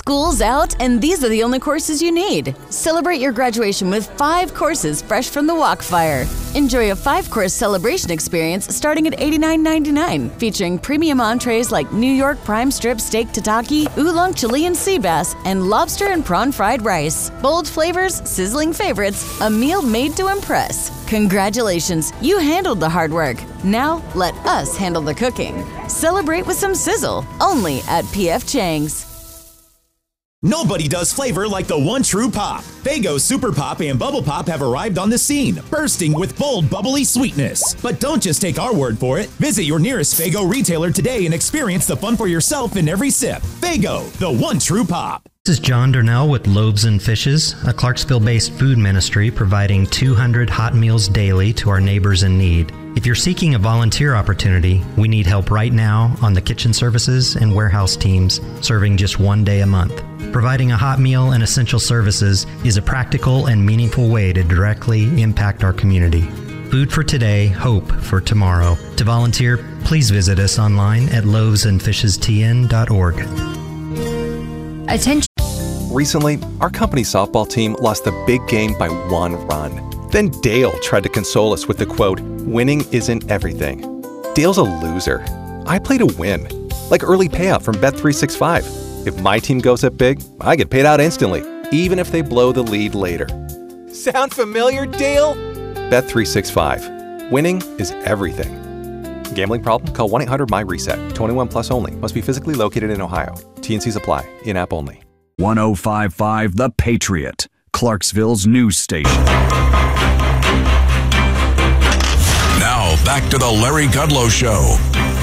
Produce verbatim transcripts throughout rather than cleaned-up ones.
School's out, and these are the only courses you need. Celebrate your graduation with five courses fresh from the wok fire. Enjoy a five-course celebration experience starting at eighty-nine ninety-nine, featuring premium entrees like New York prime strip steak tataki, oolong Chilean sea bass, and lobster and prawn fried rice. Bold flavors, sizzling favorites, a meal made to impress. Congratulations, you handled the hard work. Now, let us handle the cooking. Celebrate with some sizzle, only at P F Chang's. Nobody does flavor like the one true pop. Faygo Super Pop and Bubble Pop have arrived on the scene, bursting with bold, bubbly sweetness. But don't just take our word for it. Visit your nearest Faygo retailer today and experience the fun for yourself in every sip. Faygo, the one true pop. This is John Durnell with Loaves and Fishes, a Clarksville-based food ministry providing two hundred hot meals daily to our neighbors in need. If you're seeking a volunteer opportunity, we need help right now on the kitchen services and warehouse teams, serving just one day a month. Providing a hot meal and essential services is a practical and meaningful way to directly impact our community. Food for today, hope for tomorrow. To volunteer, please visit us online at loaves and fishes t n dot org. Attention. Recently, our company softball team lost the big game by one run. Then Dale tried to console us with the quote, "Winning isn't everything." Dale's a loser. I play to win, like early payout from Bet three sixty-five. If my team goes up big, I get paid out instantly, even if they blow the lead later. Sound familiar, Dale? Bet three sixty-five. Winning is everything. Gambling problem? Call one eight hundred M Y reset. twenty-one plus only. Must be physically located in Ohio. T N Cs apply. In-app only. one oh five point five The Patriot, Clarksville's news station. Now, back to the Larry Kudlow Show.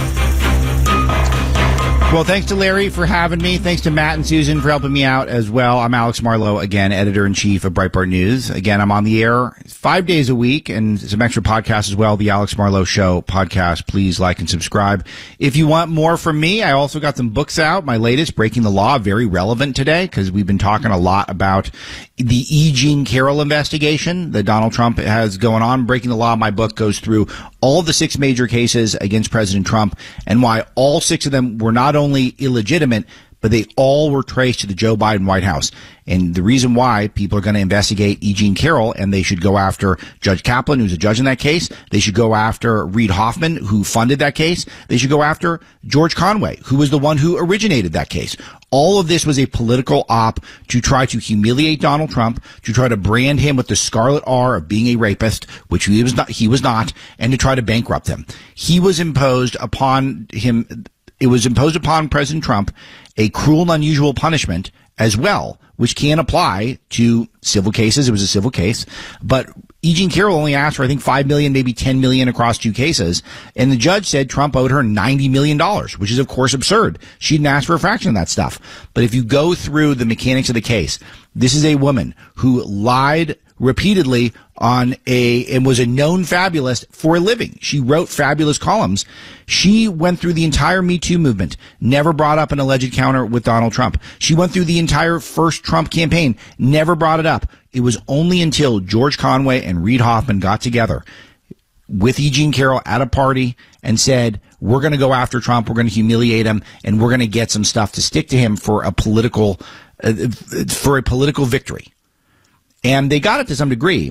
Well, thanks to Larry for having me. Thanks to Matt and Susan for helping me out as well. I'm Alex Marlowe, again, editor-in-chief of Breitbart News. Again, I'm on the air five days a week and some extra podcasts as well, the Alex Marlowe Show podcast. Please like and subscribe. If you want more from me, I also got some books out. My latest, Breaking the Law, very relevant today because we've been talking a lot about the E. Jean Carroll investigation that Donald Trump has going on. Breaking the Law, my book, goes through all the six major cases against President Trump and why all six of them were not only illegitimate, but they all were traced to the Joe Biden White House. And the reason why people are going to investigate E. Jean Carroll, and they should go after Judge Kaplan, who's a judge in that case. They should go after Reid Hoffman, who funded that case. They should go after George Conway, who was the one who originated that case. All of this was a political op to try to humiliate Donald Trump, to try to brand him with the scarlet R of being a rapist, which he was not, he was not, and to try to bankrupt him. He was imposed upon him, it was imposed upon President Trump a cruel and unusual punishment as well, which can apply to civil cases. It was a civil case, but E. Jean Carroll only asked for, I think, five million dollars, maybe ten million dollars across two cases. And the judge said Trump owed her ninety million dollars, which is, of course, absurd. She didn't ask for a fraction of that stuff. But if you go through the mechanics of the case, this is a woman who lied repeatedly on a, and was a known fabulist for a living. She wrote fabulous columns. She went through the entire Me Too movement, never brought up an alleged encounter with Donald Trump. She went through the entire first Trump campaign, never brought it up. It was only until George Conway and Reid Hoffman got together with E. Jean Carroll at a party and said, we're going to go after Trump, we're going to humiliate him, and we're going to get some stuff to stick to him for a political, uh, for a political victory. And they got it to some degree,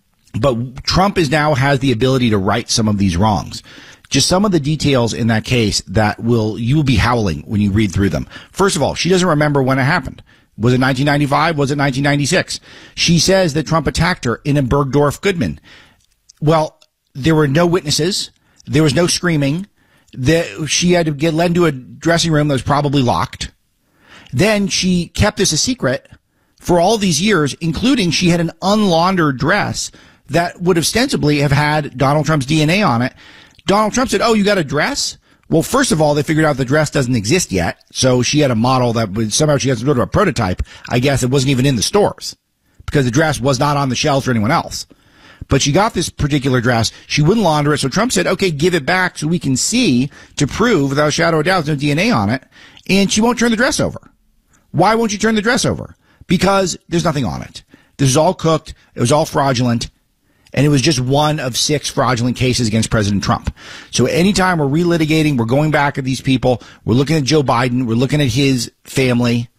but Trump is now has the ability to right some of these wrongs. Just some of the details in that case that will, you will be howling when you read through them. First of all, she doesn't remember when it happened. Was it nineteen ninety-five? Was it nineteen ninety-six? She says that Trump attacked her in a Bergdorf Goodman. Well, there were no witnesses. There was no screaming. The, she had to get led into a dressing room that was probably locked. Then she kept this a secret for all these years, including she had an unlaundered dress that would ostensibly have had Donald Trump's D N A on it. Donald Trump said, oh, you got a dress? Well, first of all, they figured out the dress doesn't exist yet. So she had a model that would somehow she has to go to a prototype. I guess it wasn't even in the stores because the dress was not on the shelves for anyone else. But she got this particular dress. She wouldn't launder it. So Trump said, okay, give it back so we can see to prove without a shadow of doubt there's no D N A on it. And she won't turn the dress over. Why won't you turn the dress over? Because there's nothing on it. This was all cooked. It was all fraudulent. And it was just one of six fraudulent cases against President Trump. So anytime we're relitigating, we're going back at these people, we're looking at Joe Biden, we're looking at his family,